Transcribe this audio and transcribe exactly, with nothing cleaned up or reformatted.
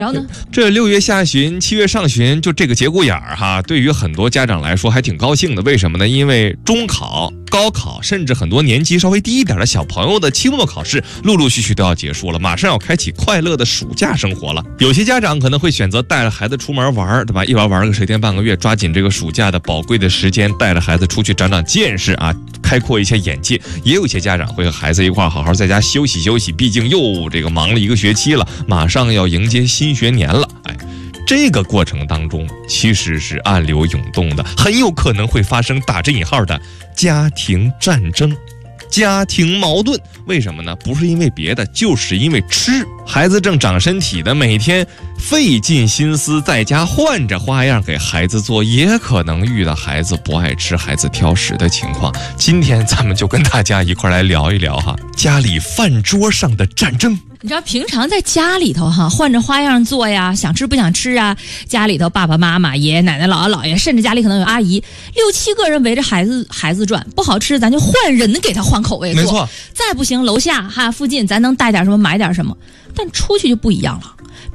然后呢？ 这六月下旬、七月上旬，就这个节骨眼儿哈，对于很多家长来说还挺高兴的。为什么呢？因为中考、高考，甚至很多年级稍微低一点的小朋友的期末考试，陆陆续续都要结束了，马上要开启快乐的暑假生活了。有些家长可能会选择带着孩子出门玩，对吧？一玩玩个十天半个月，抓紧这个暑假的宝贵的时间，带着孩子出去长长见识啊，开阔一些眼界。也有一些家长会和孩子一块好好在家休息休息，毕竟又这个忙了一个学期了，马上要迎接新学年了。哎，这个过程当中其实是暗流涌动的，很有可能会发生打着引号的家庭战争、家庭矛盾。为什么呢？不是因为别的，就是因为吃。孩子正长身体的，每天费尽心思在家换着花样给孩子做，也可能遇到孩子不爱吃、孩子挑食的情况。今天咱们就跟大家一块来聊一聊哈，家里饭桌上的战争。 你知道平常在家里头哈，换着花样做呀，想吃不想吃啊，家里头爸爸妈妈、爷爷奶奶、姥姥姥爷，甚至家里可能有阿姨，六七个人围着孩子孩子转，不好吃咱就换人给他换口味做。 没错， 再不行楼下哈附近咱能带点什么买点什么，但出去就不一样了。